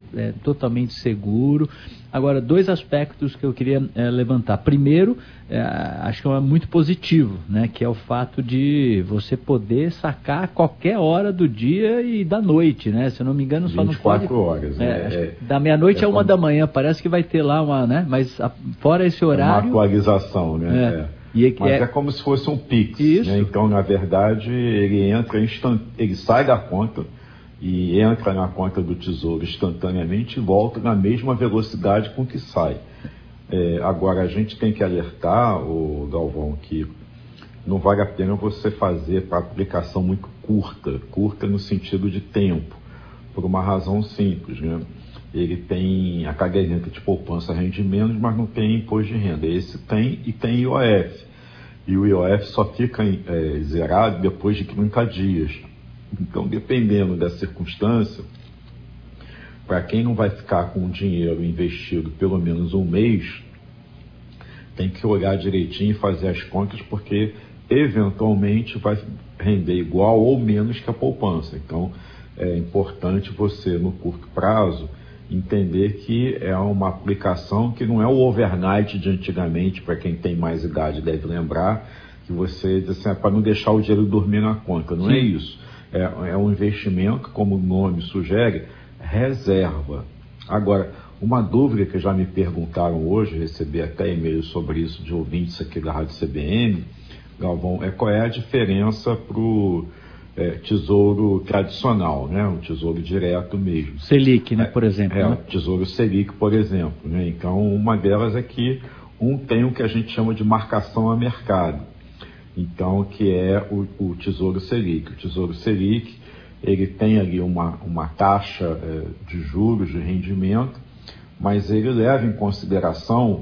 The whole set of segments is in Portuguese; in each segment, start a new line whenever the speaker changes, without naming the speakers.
totalmente seguro. Agora, 2 aspectos que eu queria levantar. Primeiro, acho que é muito positivo, né? Que é o fato de você poder sacar a qualquer hora do dia e da noite, né? Se eu não me engano, só não pode...
24 horas, né?
Da meia-noite a 1 da manhã, parece que vai ter lá uma, né? Mas fora esse horário...
É uma atualização, né? Mas é como se fosse um Pix, né? Então, na verdade, ele entra ele sai da conta e entra na conta do Tesouro instantaneamente e volta na mesma velocidade com que sai. Agora, a gente tem que alertar, Galvão, que não vale a pena você fazer para aplicação muito curta no sentido de tempo, por uma razão simples, né? Ele tem a caderneta de poupança rende menos, mas não tem imposto de renda. Esse tem e tem IOF. E o IOF só fica zerado depois de 30 dias. Então, dependendo da circunstância, para quem não vai ficar com o dinheiro investido pelo menos um mês, tem que olhar direitinho e fazer as contas, porque eventualmente vai render igual ou menos que a poupança. Então, é importante você, no curto prazo, entender que é uma aplicação que não é o overnight de antigamente, para quem tem mais idade deve lembrar, que você diz assim, para não deixar o dinheiro dormir na conta. Não é isso. É um investimento, como o nome sugere, reserva. Agora, uma dúvida que já me perguntaram hoje, recebi até e-mail sobre isso de ouvintes aqui da Rádio CBN, Galvão, qual é a diferença para o tesouro tradicional, né? O tesouro direto mesmo.
Selic, né, por exemplo.
O tesouro Selic, por exemplo, né? Então, uma delas é que tem o que a gente chama de marcação a mercado. Então, que é o Tesouro Selic. O Tesouro Selic, ele tem ali uma taxa de juros, de rendimento, mas ele leva em consideração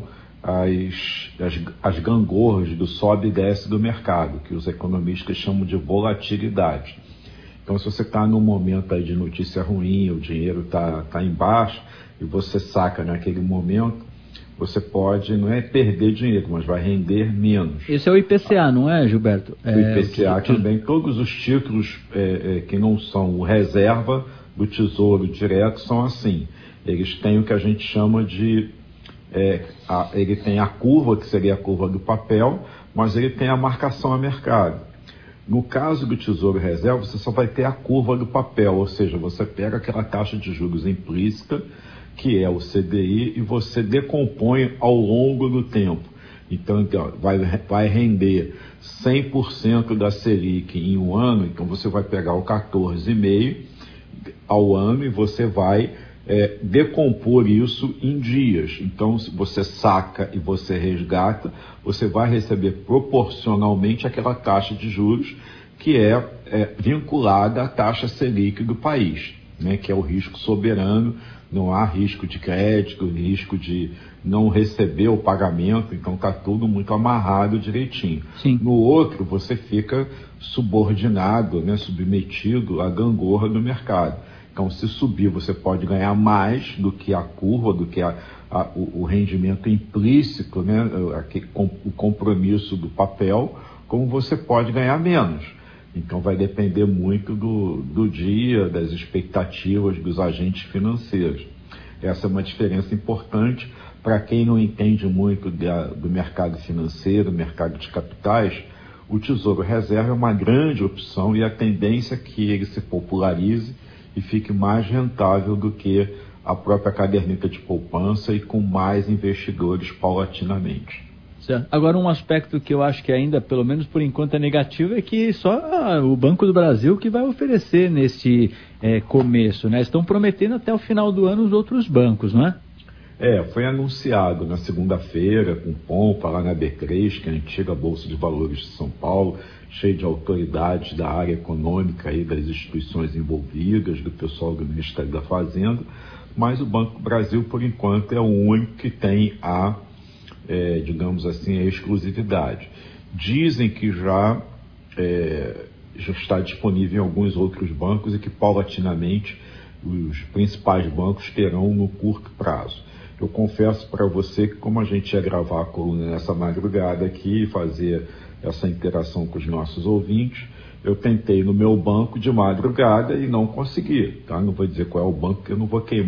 as gangorras do sobe e desce do mercado, que os economistas chamam de volatilidade. Então, se você está num momento aí de notícia ruim, o dinheiro está em baixa, e você saca naquele momento, você pode, não é perder dinheiro, mas vai render menos.
Esse é o IPCA, não é, Gilberto?
O IPCA também, todos os títulos que não são o reserva do Tesouro Direto são assim. Eles têm o que a gente chama de... ele tem a curva, que seria a curva do papel, mas ele tem a marcação a mercado. No caso do Tesouro Reserva, você só vai ter a curva do papel, ou seja, você pega aquela taxa de juros implícita, que é o CDI, e você decompõe ao longo do tempo. Então, vai render 100% da Selic em um ano, então você vai pegar o 14,5% ao ano e você vai decompor isso em dias. Então, se você saca e você resgata, você vai receber proporcionalmente aquela taxa de juros que é vinculada à taxa Selic do país, né, que é o risco soberano. Não há risco de crédito, risco de não receber o pagamento, então está tudo muito amarrado direitinho.
Sim.
No outro, você fica subordinado, né, submetido à gangorra do mercado. Então, se subir, você pode ganhar mais do que a curva, do que o rendimento implícito, né, o compromisso do papel, como você pode ganhar menos. Então, vai depender muito do dia, das expectativas dos agentes financeiros. Essa é uma diferença importante para quem não entende muito do mercado financeiro, mercado de capitais. O Tesouro Reserva é uma grande opção e a tendência é que ele se popularize e fique mais rentável do que a própria caderneta de poupança e com mais investidores paulatinamente.
Certo. Agora, um aspecto que eu acho que ainda, pelo menos por enquanto, é negativo é que só o Banco do Brasil que vai oferecer nesse começo, né? Estão prometendo até o final do ano os outros bancos, não é?
Foi anunciado na segunda-feira, com pompa, lá na B3, que é a antiga Bolsa de Valores de São Paulo, cheio de autoridades da área econômica e das instituições envolvidas, do pessoal do Ministério da Fazenda, mas o Banco do Brasil, por enquanto, é o único que tem digamos assim, a exclusividade. Dizem que já está disponível em alguns outros bancos e que, paulatinamente, os principais bancos terão no curto prazo. Eu confesso para você que, como a gente ia gravar a coluna nessa madrugada aqui e fazer essa interação com os nossos ouvintes, eu tentei no meu banco de madrugada e não consegui, tá? Não vou dizer qual é o banco, que eu não vou queimar